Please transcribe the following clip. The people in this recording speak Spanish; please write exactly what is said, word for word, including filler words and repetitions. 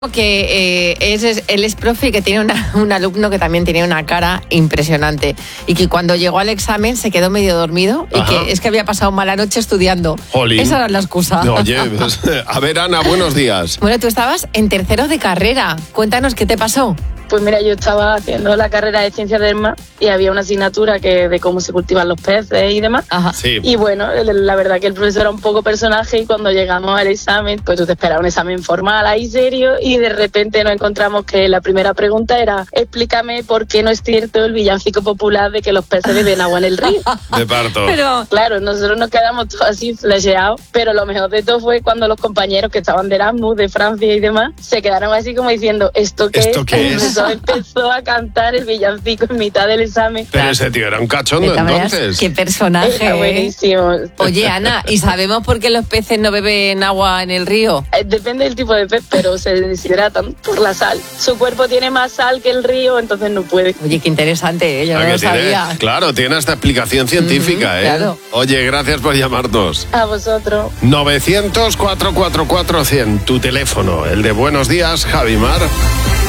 Que eh, es, es, él es profe y que tiene una, un alumno que también tiene una cara impresionante y que cuando llegó al examen se quedó medio dormido. Ajá. Y que es que había pasado mala noche estudiando. Jolín. Esa era la excusa. Oye, pues, a ver, Ana, buenos días. Bueno, tú estabas en tercero de carrera. Cuéntanos qué te pasó. Pues mira, yo estaba haciendo la carrera de Ciencias del Mar y había una asignatura que de cómo se cultivan los peces y demás. Ajá. Sí. Y bueno, la verdad que el profesor era un poco personaje y cuando llegamos al examen, pues tú te esperas un examen formal ahí serio y de repente nos encontramos que la primera pregunta era: explícame por qué no es cierto el villancico popular de que los peces beben agua en el río. De parto. Pero Claro, nosotros nos quedamos todos así flasheados, pero lo mejor de todo fue cuando los compañeros que estaban de Erasmus, de Francia y demás, se quedaron así como diciendo: ¿esto qué ¿Esto es? qué El es? profesor empezó a cantar el villancico en mitad del examen. Pero ese tío era un cachondo entonces. Qué personaje. Era buenísimo. Oye, Ana, ¿y sabemos por qué los peces no beben agua en el río? Eh, Depende del tipo de pez, pero se deshidratan por la sal. Su cuerpo tiene más sal que el río, entonces no puede. Oye, qué interesante, ¿eh? Yo ¿A no que lo tiene? sabía. Claro, tiene esta explicación científica, Mm, ¿eh? claro. Oye, gracias por llamarnos. A vosotros. novecientos, cuatrocientos cuarenta y cuatro cien, tu teléfono, el de Buenos Días, Javimar.